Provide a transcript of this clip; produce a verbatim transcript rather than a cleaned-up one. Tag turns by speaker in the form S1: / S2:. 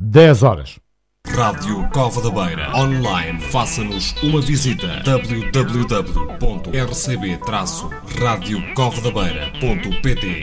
S1: dez horas.
S2: Rádio Cova da Beira. Online. Faça-nos uma visita. w w w ponto r c b traço rádio cova da beira ponto p t